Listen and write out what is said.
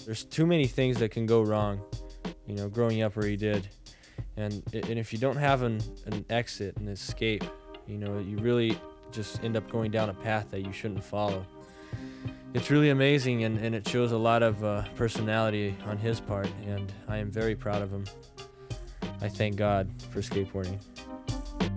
There's too many things that can go wrong, growing up where he did. And if you don't have an exit, an escape, you really just end up going down a path that you shouldn't follow. It's really amazing, and it shows a lot of personality on his part, and I am very proud of him. I thank God for skateboarding.